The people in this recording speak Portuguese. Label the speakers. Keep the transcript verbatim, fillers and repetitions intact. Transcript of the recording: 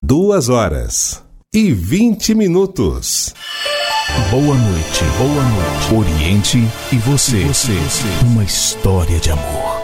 Speaker 1: Duas horas e vinte minutos.
Speaker 2: Boa noite, boa noite. Oriente e você, você, você. Uma história de amor.